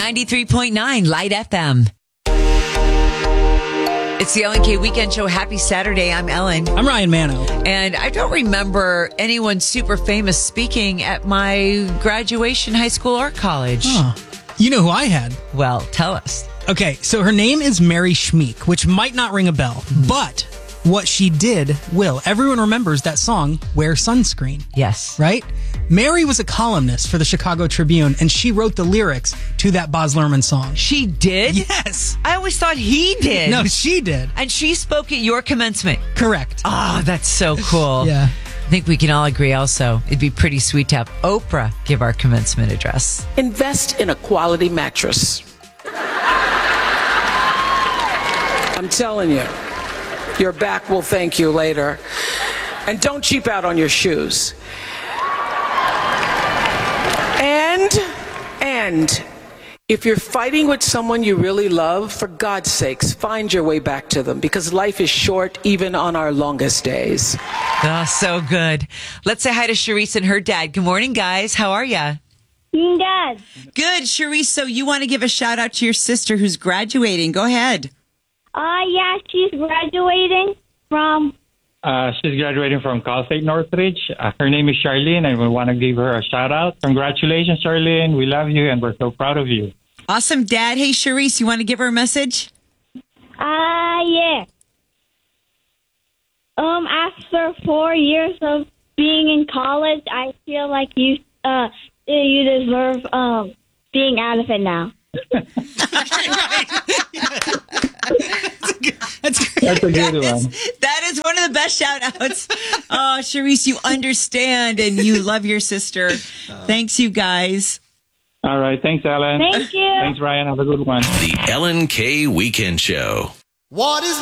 93.9 Light FM. It's the Ellen K Weekend Show. Happy Saturday. I'm Ellen. I'm Ryan Mano. And I don't remember anyone super famous speaking at my graduation, high school, or college. Oh. You know who I had? Well, tell us. Okay, so her name is Mary Schmeek, which might not ring a bell, but what she did will. Everyone remembers that song, Wear Sunscreen. Yes. Right? Mary was a columnist for the Chicago Tribune, and she wrote the lyrics to that Baz Luhrmann song. She did? Yes. I always thought he did. No, she did. And she spoke at your commencement. Correct. Oh, that's so cool. Yeah. I think we can all agree also, it'd be pretty sweet to have Oprah give our commencement address. Invest in a quality mattress. I'm telling you, your back will thank you later. And don't cheap out on your shoes. And if you're fighting with someone you really love, for God's sakes, find your way back to them, because life is short even on our longest days. Oh, so good. Let's say hi to Charisse and her dad. Good morning, guys. How are ya? Good. Good, Charisse. So you want to give a shout out to your sister who's graduating. Go ahead. Yeah, she's graduating from... She's graduating from Cal State Northridge. Her name is Charlene, and we want to give her a shout out. Congratulations, Charlene. We love you, and we're so proud of you. Awesome, Dad. Hey, Charisse, you want to give her a message? Yeah. After 4 years of being in college, I feel like you deserve being out of it now. That's a good one. That is one of the best shout outs. Oh, Charisse, you understand and you love your sister. Thanks, you guys. All right. Thanks, Ellen. Thank you. Thanks, Ryan. Have a good one. The Ellen K Weekend Show. What is